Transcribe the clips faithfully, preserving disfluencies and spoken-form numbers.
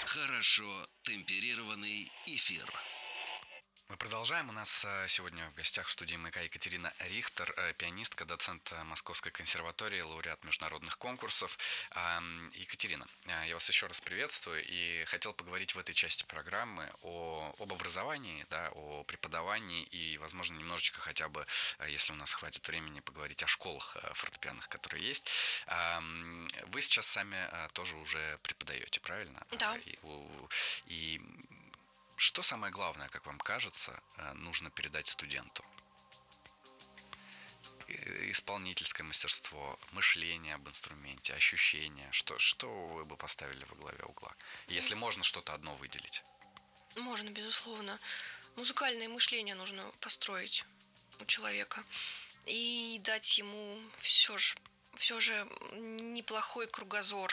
Хорошо темперированный эфир. Мы продолжаем. У нас сегодня в гостях в студии МК Екатерина Рихтер, пианистка, доцент Московской консерватории, лауреат международных конкурсов. Екатерина, я вас еще раз приветствую и хотел поговорить в этой части программы о, об образовании, да, о преподавании и, возможно, немножечко хотя бы, если у нас хватит времени, поговорить о школах фортепианных, которые есть. Вы сейчас сами тоже уже преподаете, правильно? Да. И, и что самое главное, как вам кажется, нужно передать студенту? Исполнительское мастерство, мышление об инструменте, ощущения. Что, что вы бы поставили во главе угла? Если можно что-то одно выделить. Можно, безусловно. Музыкальное мышление нужно построить у человека и дать ему все же, все же неплохой кругозор.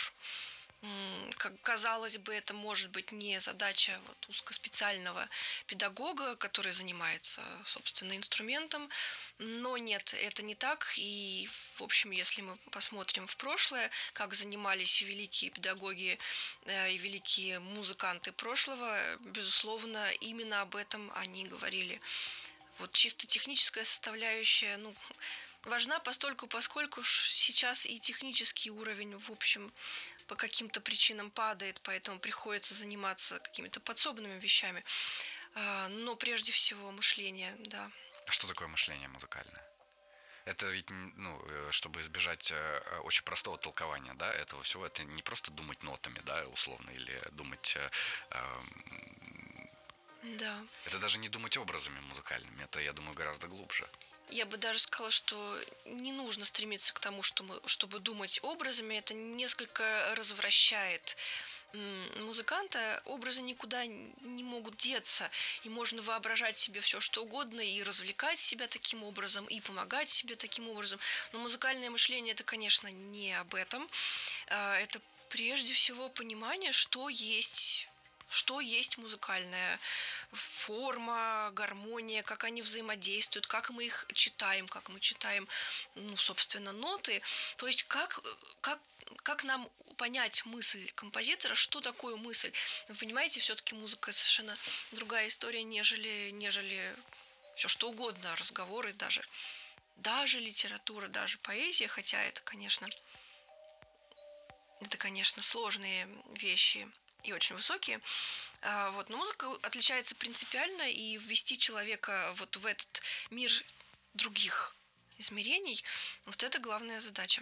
Как казалось бы, это может быть не задача вот узкоспециального педагога, который занимается, собственно, инструментом, но нет, это не так. И, в общем, если мы посмотрим в прошлое, как занимались великие педагоги и великие музыканты прошлого, безусловно, именно об этом они говорили. Вот чисто техническая составляющая, ну, важна постольку, поскольку сейчас и технический уровень, в общем, по каким-то причинам падает, поэтому приходится заниматься какими-то подсобными вещами. Но прежде всего мышление, да. А что такое мышление музыкальное? Это ведь, ну, чтобы избежать очень простого толкования, да, этого всего, это не просто думать нотами, да, условно, или думать... Э, Да. Это даже не думать образами музыкальными, это, я думаю, гораздо глубже. Я бы даже сказала, что не нужно стремиться к тому, чтобы думать образами. Это несколько развращает музыканта. Образы никуда не могут деться. И можно воображать себе все, что угодно, и развлекать себя таким образом, и помогать себе таким образом. Но музыкальное мышление – это, конечно, не об этом. Это прежде всего понимание, что есть... Что есть музыкальная форма, гармония, как они взаимодействуют, как мы их читаем, как мы читаем, ну, собственно, ноты. То есть как, как, как нам понять мысль композитора, что такое мысль. Вы понимаете, все-таки музыка совершенно другая история, нежели, нежели все что угодно, разговоры даже. Даже литература, даже поэзия, хотя это, конечно, это, конечно, сложные вещи и очень высокие. Вот. Но музыка отличается принципиально, и ввести человека вот в этот мир других измерений, вот это главная задача.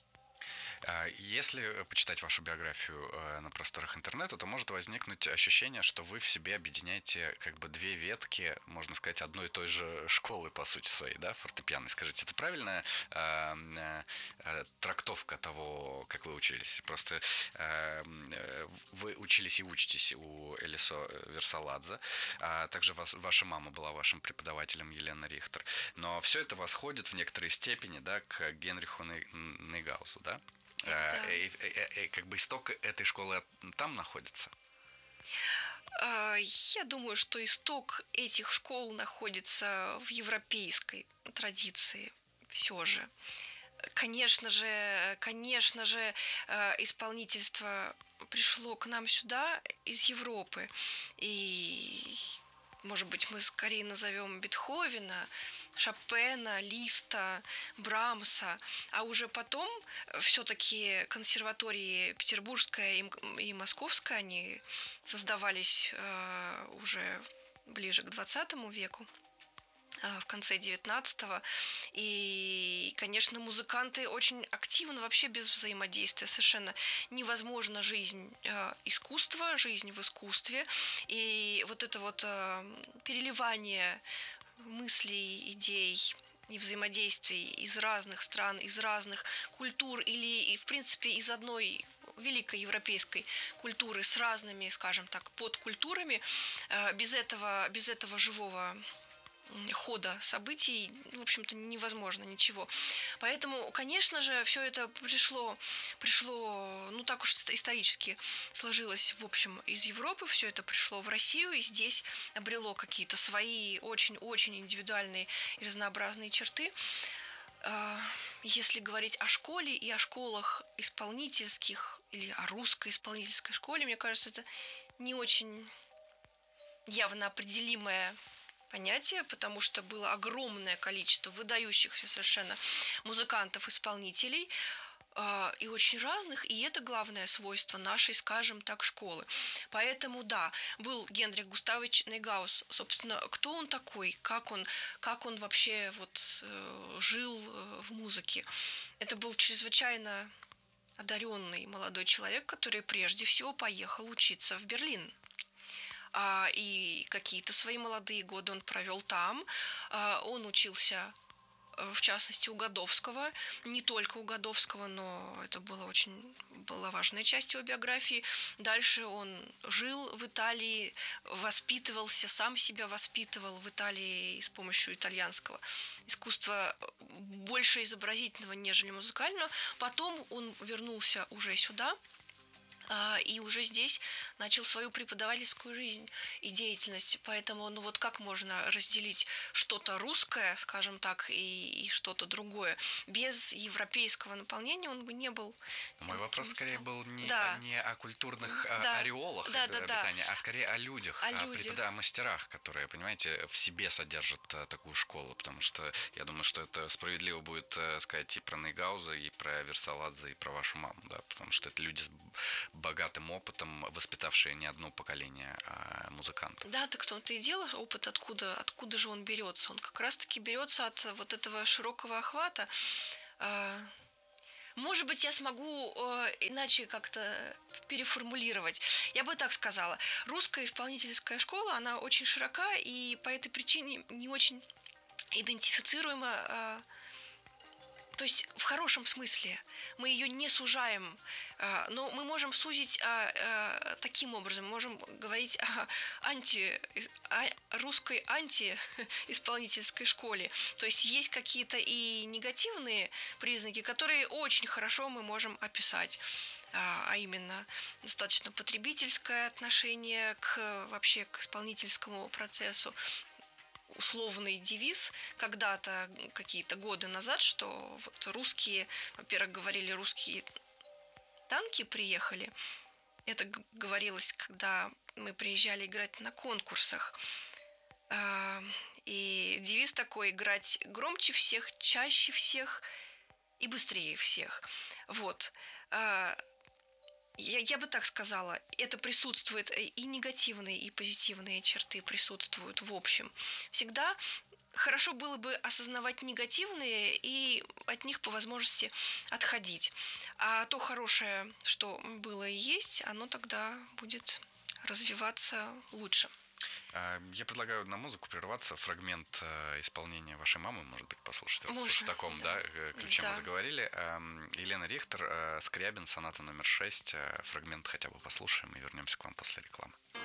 Если почитать вашу биографию на просторах интернета, то может возникнуть ощущение, что вы в себе объединяете как бы две ветки, можно сказать, одной и той же школы, по сути своей, да, фортепианной. Скажите, это правильная э, э, трактовка того, как вы учились? Просто э, вы учились и учитесь у Элисо Версаладзе, а также вас, ваша мама была вашим преподавателем, Елена Рихтер. Но все это восходит в некоторой степени, да, к Генриху Нейгаузу, да? Да. И, и, и, и как бы исток этой школы там находится? Я думаю, что исток этих школ находится в европейской традиции все же. Конечно же, конечно же, исполнительство пришло к нам сюда из Европы. И, может быть, мы скорее назовем Бетховена, Шопена, Листа, Брамса, а уже потом все-таки консерватории Петербургская и Московская, они создавались э, уже ближе к двадцатому веку, э, в конце девятнадцатого. И, конечно, музыканты очень активно, вообще без взаимодействия. Совершенно невозможна жизнь э, искусства, жизнь в искусстве. И вот это вот э, переливание мыслей, идей и взаимодействий из разных стран, из разных культур или, в принципе, из одной великой европейской культуры с разными, скажем так, подкультурами, без этого, без этого живого хода событий, в общем-то, невозможно ничего. Поэтому, конечно же, все это пришло, пришло, ну так уж исторически сложилось, в общем, из Европы, все это пришло в Россию, и здесь обрело какие-то свои очень-очень индивидуальные и разнообразные черты. Если говорить о школе и о школах исполнительских или о русской исполнительской школе, мне кажется, это не очень явно определимое понятие, потому что было огромное количество выдающихся совершенно музыкантов-исполнителей, и очень разных, и это главное свойство нашей, скажем так, школы. Поэтому, да, был Генрих Густавович Нейгаус. Собственно, кто он такой, как он, как он вообще вот жил в музыке. Это был чрезвычайно одаренный молодой человек, который прежде всего поехал учиться в Берлин. И какие-то свои молодые годы он провел там. Он учился, в частности, у Годовского. Не только у Годовского, но это была очень была важная часть его биографии. Дальше он жил в Италии, воспитывался, сам себя воспитывал в Италии с помощью итальянского искусства, больше изобразительного, нежели музыкального. Потом он вернулся уже сюда, и уже здесь начал свою преподавательскую жизнь и деятельность. Поэтому, ну вот как можно разделить что-то русское, скажем так, и, и что-то другое? Без европейского наполнения он бы не был. Мой вопрос скорее был не, да. не о культурных да. ореолах да, да, обитания, да. а скорее о людях, о, о, людях. Препода- о мастерах, которые, понимаете, в себе содержат такую школу. Потому что я думаю, что это справедливо будет сказать и про Нейгауза, и про Версаладзе, и про вашу маму, да, потому что это люди с богатым опытом, воспитавшие не одно поколение а, музыкантов. Да, так в том-то и дело, опыт откуда, откуда же он берется? Он как раз-таки берется от вот этого широкого охвата. Может быть, я смогу иначе как-то переформулировать. Я бы так сказала. Русская исполнительская школа, она очень широка и по этой причине не очень идентифицируема. То есть в хорошем смысле мы ее не сужаем, но мы можем сузить таким образом. Мы можем говорить о, анти, о русской антиисполнительской школе. То есть есть какие-то и негативные признаки, которые очень хорошо мы можем описать. А именно достаточно потребительское отношение к, вообще к исполнительскому процессу. Условный девиз когда-то, какие-то годы назад, что вот русские, во-первых, говорили, русские танки приехали. Это говорилось, когда мы приезжали играть на конкурсах. И девиз такой: играть громче всех, чаще всех и быстрее всех. Вот. Я, я бы так сказала, это присутствует, и негативные, и позитивные черты присутствуют в общем. Всегда хорошо было бы осознавать негативные и от них по возможности отходить. А то хорошее, что было и есть, оно тогда будет развиваться лучше. Я предлагаю на музыку прерваться, фрагмент исполнения вашей мамы, может быть, послушать. Можно, в таком да. Да, ключе да. мы заговорили. Елена Рихтер, Скрябин, соната номер шесть. Фрагмент хотя бы послушаем и вернемся к вам после рекламы.